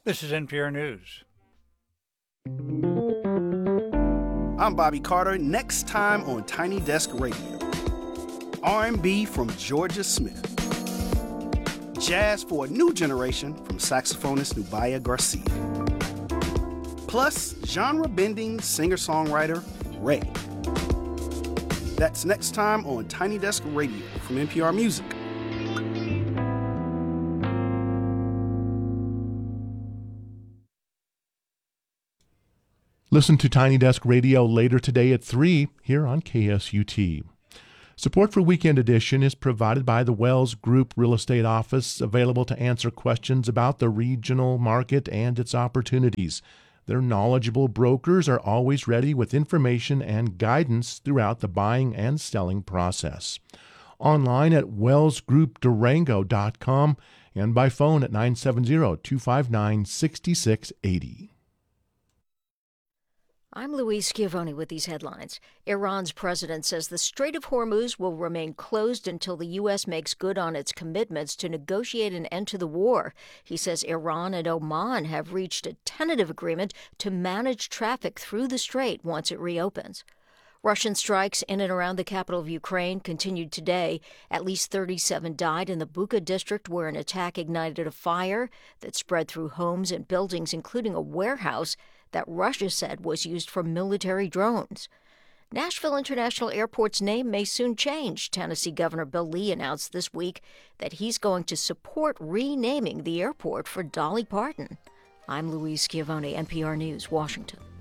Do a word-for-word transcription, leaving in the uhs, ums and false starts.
This is N P R News. I'm Bobby Carter. Next time on Tiny Desk Radio, R and B from Georgia Smith. Jazz for a new generation from saxophonist Nubia Garcia. Plus, genre-bending singer-songwriter Ray. That's next time on Tiny Desk Radio from N P R Music. Listen to Tiny Desk Radio later today at three here on K S U T. Support for Weekend Edition is provided by the Wells Group Real Estate Office, available to answer questions about the regional market and its opportunities. Their knowledgeable brokers are always ready with information and guidance throughout the buying and selling process. Online at wells group durango dot com and by phone at nine seven zero, two five nine, six six eight zero. I'm Louise Schiavone with these headlines. Iran's president says the Strait of Hormuz will remain closed until the U S makes good on its commitments to negotiate an end to the war. He says Iran and Oman have reached a tentative agreement to manage traffic through the strait once it reopens. Russian strikes in and around the capital of Ukraine continued today. At least thirty-seven died in the Bucha district, where an attack ignited a fire that spread through homes and buildings, including a warehouse that Russia said was used for military drones. Nashville International Airport's name may soon change. Tennessee Governor Bill Lee announced this week that he's going to support renaming the airport for Dolly Parton. I'm Louise Schiavone, N P R News, Washington.